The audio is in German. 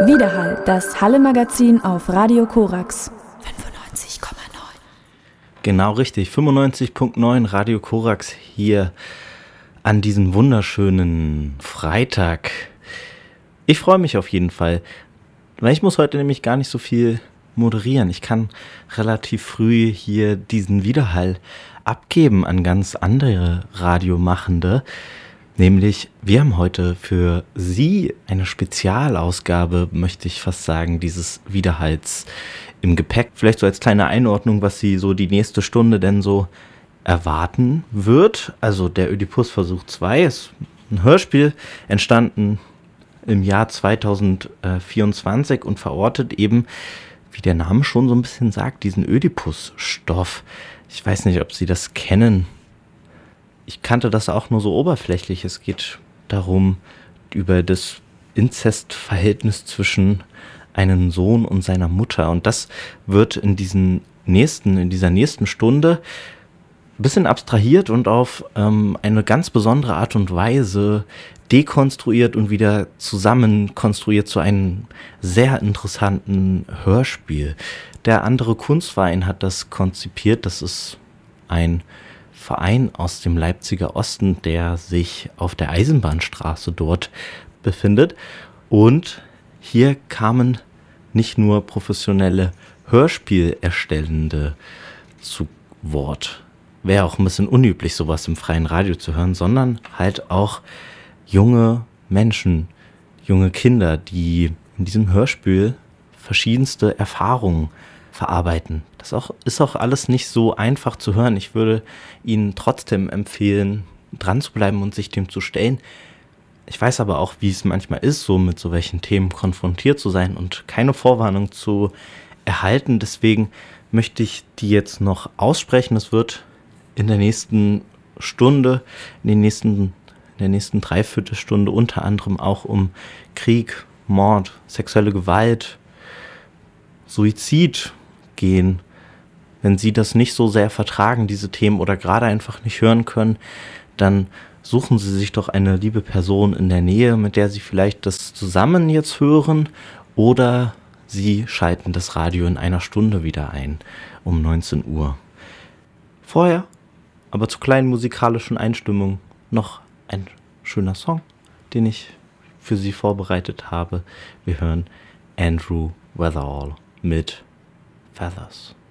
Widerhall, das Halle-Magazin auf Radio Korax. 95,9. Genau richtig, 95,9 Radio Korax hier an diesem wunderschönen Freitag. Ich freue mich auf jeden Fall, weil ich muss heute nämlich gar nicht so viel moderieren. Ich kann relativ früh hier diesen Widerhall abgeben an ganz andere Radiomachende. Nämlich, wir haben heute für Sie eine Spezialausgabe, möchte ich fast sagen, dieses Widerhalls im Gepäck. Vielleicht so als kleine Einordnung, was Sie so die nächste Stunde denn so erwarten wird. Also der Ödipus-Versuch 2 ist ein Hörspiel, entstanden im Jahr 2024 und verortet eben, wie der Name schon so ein bisschen sagt, diesen Ödipus-Stoff. Ich weiß nicht, ob Sie das kennen. Ich kannte das auch nur so oberflächlich. Es geht darum, über das Inzestverhältnis zwischen einem Sohn und seiner Mutter. Und das wird in dieser nächsten Stunde ein bisschen abstrahiert und auf eine ganz besondere Art und Weise dekonstruiert und wieder zusammenkonstruiert zu einem sehr interessanten Hörspiel. Der andere Kunstverein hat das konzipiert. Das ist ein Verein aus dem Leipziger Osten, der sich auf der Eisenbahnstraße dort befindet. Und hier kamen nicht nur professionelle Hörspielerstellende zu Wort. Wäre auch ein bisschen unüblich, sowas im freien Radio zu hören, sondern halt auch junge Menschen, junge Kinder, die in diesem Hörspiel verschiedenste Erfahrungen verarbeiten. Das ist auch alles nicht so einfach zu hören. Ich würde Ihnen trotzdem empfehlen, dran zu bleiben und sich dem zu stellen. Ich weiß aber auch, wie es manchmal ist, so mit so welchen Themen konfrontiert zu sein und keine Vorwarnung zu erhalten. Deswegen möchte ich die jetzt noch aussprechen. Es wird in der nächsten Stunde, in der nächsten Dreiviertelstunde unter anderem auch um Krieg, Mord, sexuelle Gewalt, Suizid gehen. Wenn Sie das nicht so sehr vertragen, diese Themen, oder gerade einfach nicht hören können, dann suchen Sie sich doch eine liebe Person in der Nähe, mit der Sie vielleicht das zusammen jetzt hören, oder Sie schalten das Radio in einer Stunde wieder ein, um 19 Uhr. Vorher, aber zur kleinen musikalischen Einstimmung, noch ein schöner Song, den ich für Sie vorbereitet habe. Wir hören Andrew Weatherall mit Feathers.